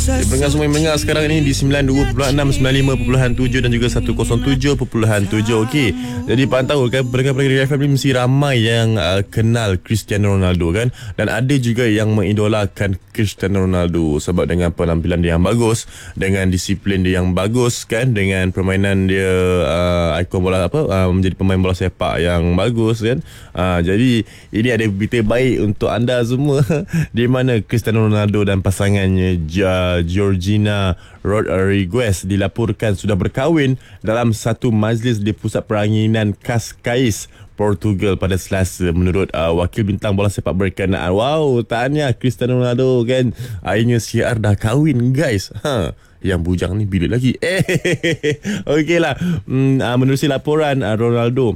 Pendengar semua yang mendengar sekarang ini di 92.6, 95.7 dan juga 107.7. Okey. Jadi pantau kan pendengar-pendengar FM ni mesti ramai yang kenal Cristiano Ronaldo kan, dan ada juga yang mengidolakan Cristiano Ronaldo sebab dengan penampilan dia yang bagus, dengan disiplin dia yang bagus kan, dengan permainan dia ikon bola menjadi pemain bola sepak yang bagus kan. Jadi ini ada berita baik untuk anda semua di mana Cristiano Ronaldo dan pasangannya Georgina Rodriguez dilaporkan sudah berkahwin dalam satu majlis di pusat peranginan Cascais, Portugal pada Selasa menurut wakil bintang bola sepak berkenaan. Wow, tahniah Cristiano Ronaldo kan. Akhirnya siar dah kahwin guys. Yang bujang ni bila lagi? Okeylah. Menerusi laporan, Ronaldo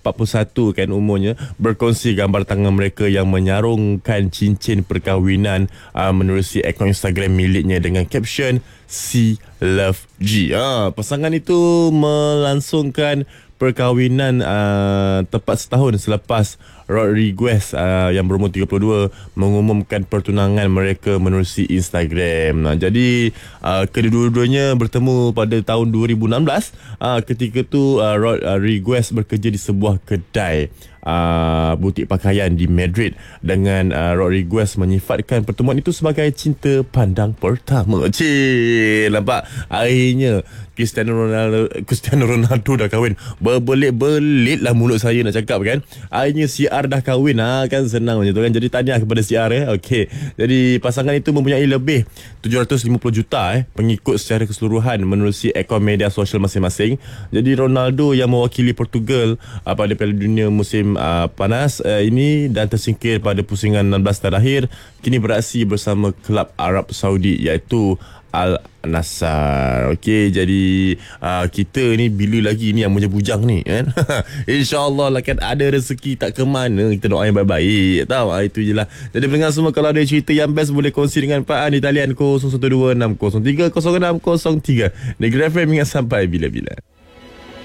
41 kan umurnya berkongsi gambar tangan mereka yang menyarungkan cincin perkahwinan menerusi akaun Instagram miliknya dengan caption "She Love G". Pasangan itu melangsungkan perkahwinan tepat setahun selepas Rodriguez yang berumur 32 mengumumkan pertunangan mereka menerusi Instagram. Jadi kedua-duanya bertemu pada tahun 2016. Ketika tu Rodriguez bekerja di sebuah kedai butik pakaian di Madrid, dengan Rodriguez menyifatkan pertemuan itu sebagai cinta pandang pertama. Nampak? Akhirnya Cristiano Ronaldo dah kahwin. Berbelit-belit lah mulut saya nak cakap kan. Akhirnya CR dah kahwin. Kan senang macam tu kan. Jadi tahniah kepada CR Okey. Jadi pasangan itu mempunyai lebih 750 juta pengikut secara keseluruhan menerusi akaun media sosial masing-masing. Jadi Ronaldo yang mewakili Portugal pada Piala Dunia musim panas ini dan tersingkir pada pusingan 16 terakhir, kini beraksi bersama kelab Arab Saudi iaitu Al-Nassr. Okey, jadi kita ni bila lagi ni yang punya bujang ni kan. InsyaAllah lah kan ada rezeki tak ke mana, kita doa yang baik-baik tahu. Itu je lah. Jadi pendengar semua, kalau ada cerita yang best boleh kongsi dengan Pak An di talian 0126030603. Negeri FM ingat sampai bila-bila.